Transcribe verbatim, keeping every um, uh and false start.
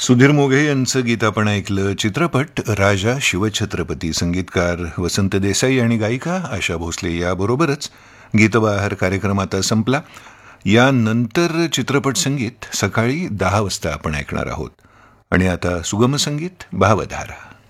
सुधीर मोघे यांचं गीत आपण ऐकलं. चित्रपट राजा शिवछत्रपती. संगीतकार वसंत देसाई आणि गायिका आशा भोसले. याबरोबरच गीतबहार कार्यक्रम आता संपला. यानंतर चित्रपट संगीत सकाळी दहा वाजता आपण ऐकणार आहोत. आणि आता सुगम संगीत भावधारा.